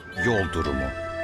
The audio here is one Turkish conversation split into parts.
Yol durumu.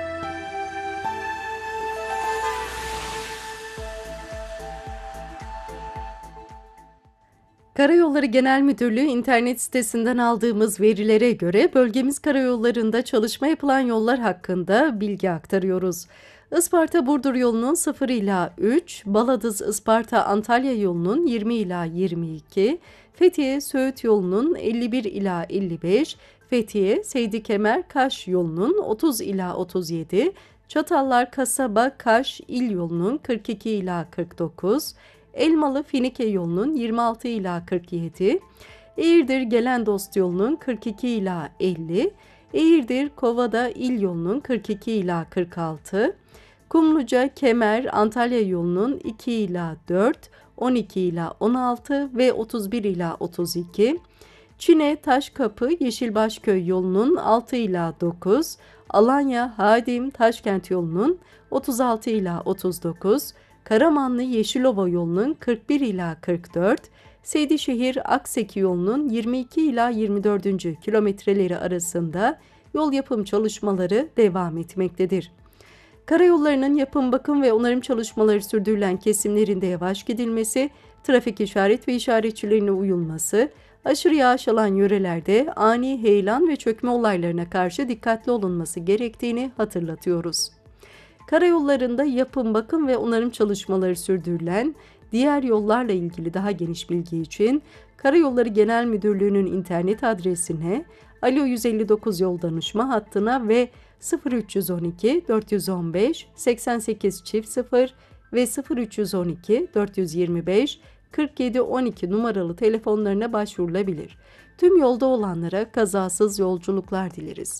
Karayolları Genel Müdürlüğü internet sitesinden aldığımız verilere göre bölgemiz karayollarında çalışma yapılan yollar hakkında bilgi aktarıyoruz. Isparta-Burdur yolunun 0 ila 3, Baladız-Isparta-Antalya yolunun 20 ila 22, Fethiye-Söğüt yolunun 51 ila 55, Fethiye-Seydi-Kemer-Kaş yolunun 30 ila 37, Çatallar-Kasaba-Kaş il yolunun 42 ila 49, Elmalı-Finike yolunun 26 ila 47, Eğirdir-Gelendost yolunun 42 ila 50, Eğirdir-Kovada il yolunun 42 ila 46, Kumluca-Kemer-Antalya yolunun 2 ila 4, 12 ila 16 ve 31 ila 32, Çine-Taşkapı-Yeşilbaşköy yolunun 6 ila 9, Alanya-Hadim-Taşkent yolunun 36 ila 39, Karamanlı-Yeşilova yolunun 41 ila 44, Seydişehir-Akseki yolunun 22 ila 24. kilometreleri arasında yol yapım çalışmaları devam etmektedir. Karayollarının yapım, bakım ve onarım çalışmaları sürdürülen kesimlerinde yavaş gidilmesi, trafik işaret ve işaretçilerine uyulması, aşırı yağış alan yörelerde ani heyelan ve çökme olaylarına karşı dikkatli olunması gerektiğini hatırlatıyoruz. Karayollarında yapım, bakım ve onarım çalışmaları sürdürülen diğer yollarla ilgili daha geniş bilgi için Karayolları Genel Müdürlüğü'nün internet adresine, Alo 159 yol danışma hattına ve 0312 415 88 0 ve 0312 425 47 12 numaralı telefonlarına başvurulabilir. Tüm yolda olanlara kazasız yolculuklar dileriz.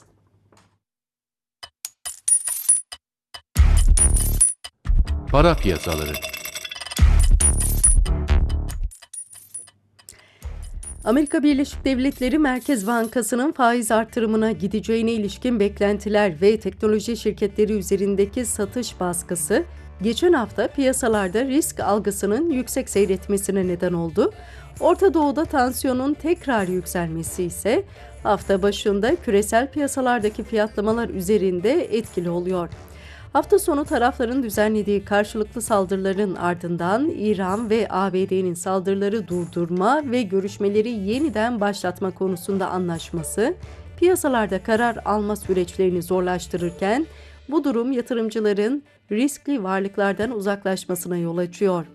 Para piyasaları. Amerika Birleşik Devletleri Merkez Bankası'nın faiz artırımına gideceğine ilişkin beklentiler ve teknoloji şirketleri üzerindeki satış baskısı geçen hafta piyasalarda risk algısının yüksek seyretmesine neden oldu. Orta Doğu'da tansiyonun tekrar yükselmesi ise hafta başında küresel piyasalardaki fiyatlamalar üzerinde etkili oluyor. Hafta sonu tarafların düzenlediği karşılıklı saldırıların ardından İran ve ABD'nin saldırıları durdurma ve görüşmeleri yeniden başlatma konusunda anlaşması, piyasalarda karar alma süreçlerini zorlaştırırken bu durum yatırımcıların riskli varlıklardan uzaklaşmasına yol açıyor.